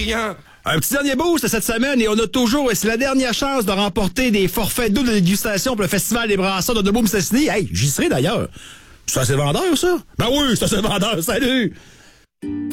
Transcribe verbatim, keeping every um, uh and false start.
rien. Un petit dernier boost cette semaine et on a toujours, et c'est la dernière chance de remporter des forfaits d'eau de dégustation pour le Festival des brasseurs de Debout-Mistassini. Hey, j'y serai d'ailleurs. C'est assez vendeur, ça? Ben oui, c'est assez vendeur, salut!